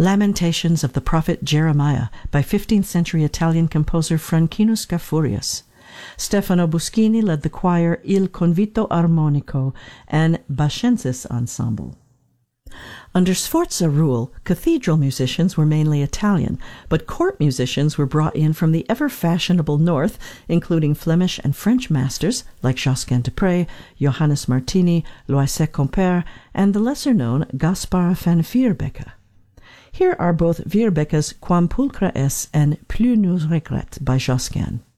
Lamentations of the Prophet Jeremiah by 15th century Italian composer Franchino Scafurius. Stefano Buschini led the choir Il Convito Armonico and Bascensis Ensemble. Under Sforza rule, cathedral musicians were mainly Italian, but court musicians were brought in from the ever-fashionable north, including Flemish and French masters like Josquin de Prez, Johannes Martini, Loisec Compère, and the lesser-known Gaspar van Vierbeke. Here are both Vierbecke's Quam pulchra es and Plus nous regrette by Josquin.